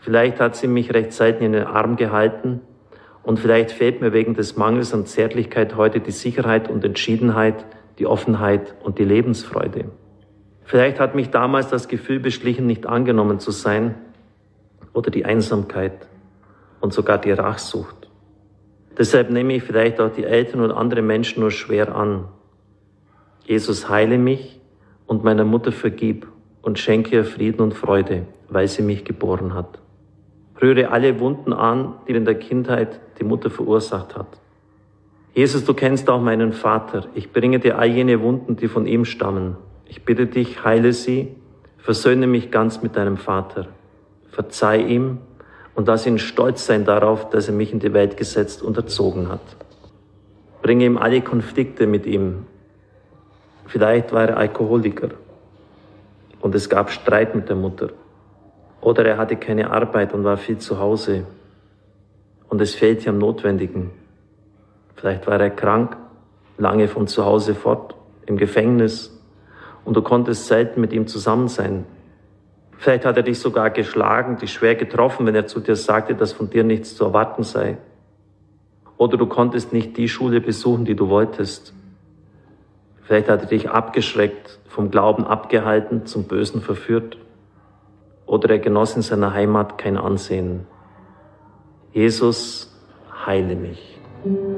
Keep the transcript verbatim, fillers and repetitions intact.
Vielleicht hat sie mich rechtzeitig in den Arm gehalten und vielleicht fehlt mir wegen des Mangels an Zärtlichkeit heute die Sicherheit und Entschiedenheit, die Offenheit und die Lebensfreude. Vielleicht hat mich damals das Gefühl beschlichen, nicht angenommen zu sein oder die Einsamkeit und sogar die Rachsucht. Deshalb nehme ich vielleicht auch die Eltern und andere Menschen nur schwer an. Jesus, heile mich und meiner Mutter vergib und schenke ihr Frieden und Freude, weil sie mich geboren hat. Rühre alle Wunden an, die in der Kindheit die Mutter verursacht hat. Jesus, du kennst auch meinen Vater. Ich bringe dir all jene Wunden, die von ihm stammen. Ich bitte dich, heile sie, versöhne mich ganz mit deinem Vater. Verzeih ihm und lass ihn stolz sein darauf, dass er mich in die Welt gesetzt und erzogen hat. Bringe ihm alle Konflikte mit ihm. Vielleicht war er Alkoholiker und es gab Streit mit der Mutter. Oder er hatte keine Arbeit und war viel zu Hause und es fehlte am Notwendigen. Vielleicht war er krank, lange von zu Hause fort, im Gefängnis und du konntest selten mit ihm zusammen sein. Vielleicht hat er dich sogar geschlagen, dich schwer getroffen, wenn er zu dir sagte, dass von dir nichts zu erwarten sei. Oder du konntest nicht die Schule besuchen, die du wolltest. Vielleicht hat er dich abgeschreckt, vom Glauben abgehalten, zum Bösen verführt. Oder er genoss in seiner Heimat kein Ansehen. Jesus, heile mich.